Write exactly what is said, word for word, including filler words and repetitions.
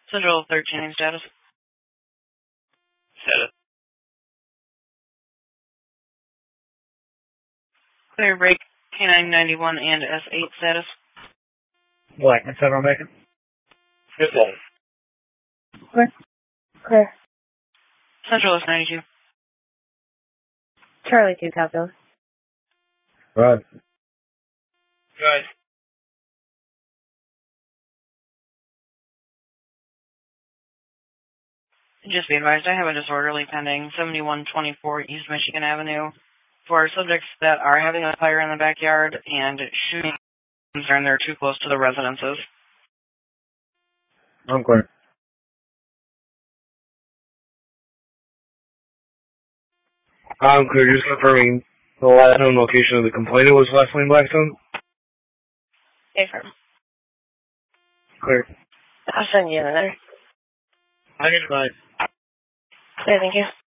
Central thirteen status. Status. Clear break K nine ninety-one and S eight status. Blackman seven Macon. Good status. Clear. Clear. Central is ninety-two. Charlie two calculus. Right. Good. Just be advised, I have a disorderly pending seventy-one twenty-four East Michigan Avenue for subjects that are having a fire in the backyard and shooting concern they're too close to the residences. I'm clear. I'm clear. Just confirming the last known location of the complainant was West Lane Blackstone. Affirm. Clear. I'll send you another. I get it. Bye. Clear, thank you.